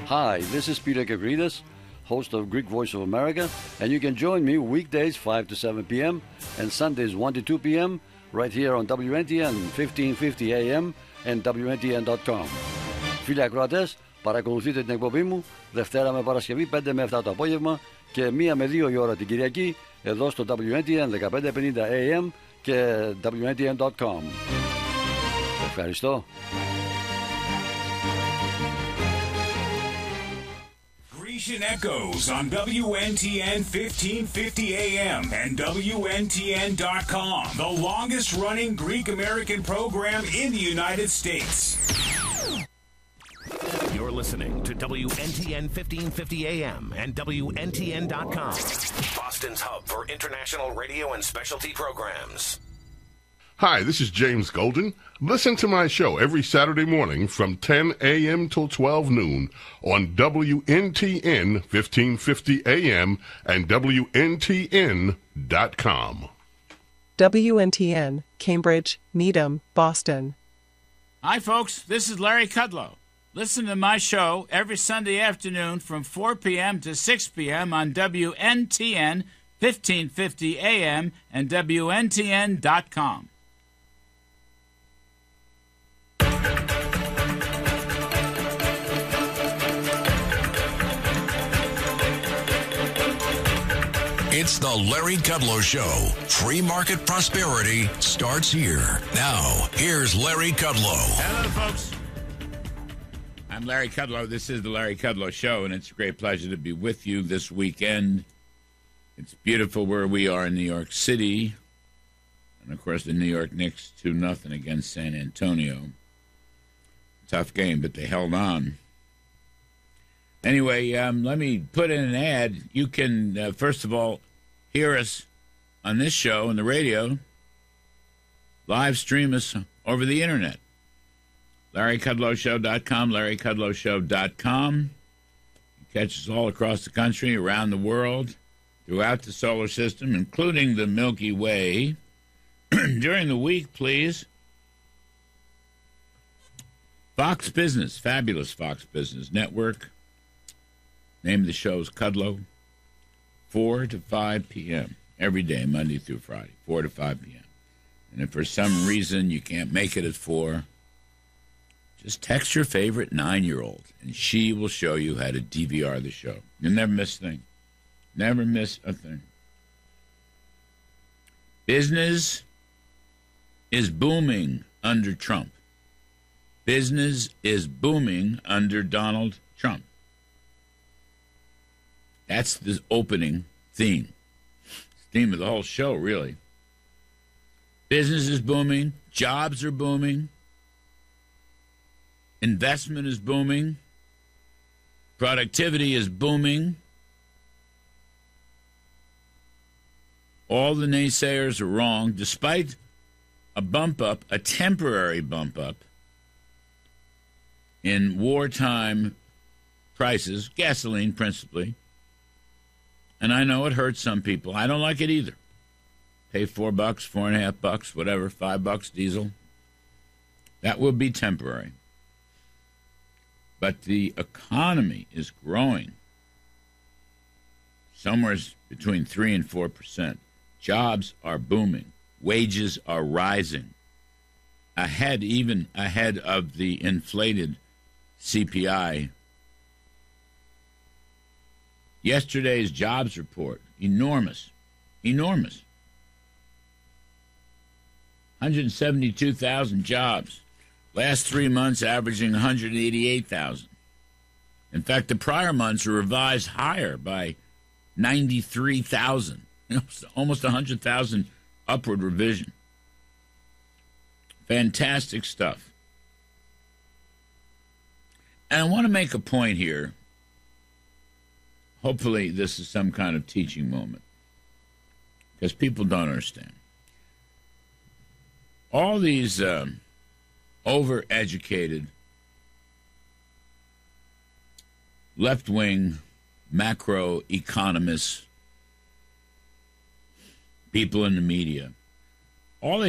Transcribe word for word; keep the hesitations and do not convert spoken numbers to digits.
Hi, this is Peter Gavridas, host of Greek Voice of America, and you can join me weekdays five to seven p.m. and Sundays one to two p.m. right here on W N T N fifteen fifty A M and W N T N dot com. Φίλοι ακροατές, παρακολουθείτε την εκπομπή μου Δευτέρα με Παρασκευή πέντε με επτά το απόγευμα και μία με δύο η ώρα την Κυριακή εδώ στο W N T N fifteen fifty A M και W N T N dot com. Ευχαριστώ. Grecian Echoes on W N T N fifteen fifty A M and W N T N dot com, the longest running Greek American program in the United States. You're listening to W N T N fifteen fifty A M and W N T N dot com, Boston's hub for international radio and specialty programs. Hi, this is James Golden. Listen to my show every Saturday morning from ten a.m. till twelve noon on W N T N fifteen fifty A M and W N T N dot com. W N T N, Cambridge, Needham, Boston. Hi, folks. This is Larry Kudlow. Listen to my show every Sunday afternoon from four p.m. to six p.m. on W N T N fifteen fifty A M and W N T N dot com. It's the Larry Kudlow Show. Free market prosperity starts here. Now, here's Larry Kudlow. Hello, folks. I'm Larry Kudlow. This is the Larry Kudlow Show, and it's a great pleasure to be with you this weekend. It's beautiful where we are in New York City. And, of course, the New York Knicks two nothing against San Antonio. Tough game, but they held on. Anyway, um, let me put in an ad. You can, uh, first of all, hear us on this show on the radio, live stream us over the internet. Larry Kudlow Show dot com, Larry Kudlow Show dot com. You catch us all across the country, around the world, throughout the solar system, including the Milky Way. During the week, please. Fox Business, fabulous Fox Business Network. Name of the show is Kudlow. four to five p.m. every day, Monday through Friday, four to five p.m. And if for some reason you can't make it at four, just text your favorite nine-year-old, and she will show you how to D V R the show. You'll never miss a thing. Never miss a thing. Business is booming under Trump. Business is booming under Donald Trump. That's the opening theme. It's the theme of the whole show, really. Business is booming. Jobs are booming. Investment is booming. Productivity is booming. All the naysayers are wrong, despite a bump up, a temporary bump up in wartime prices, gasoline principally. And I know it hurts some people. I don't like it either. Pay four bucks, four and a half bucks, whatever, five bucks diesel. That will be temporary. But the economy is growing somewhere between three and four percent. Jobs are booming. Wages are rising. Ahead, even ahead of the inflated C P I. Yesterday's jobs report, enormous, enormous. one hundred seventy-two thousand jobs. Last three months averaging one hundred eighty-eight thousand. In fact, the prior months are revised higher by ninety-three thousand. You know, almost one hundred thousand upward revision. Fantastic stuff. And I want to make a point here. Hopefully this is some kind of teaching moment, because people don't understand. All these um, overeducated, left-wing macroeconomists, people in the media, all they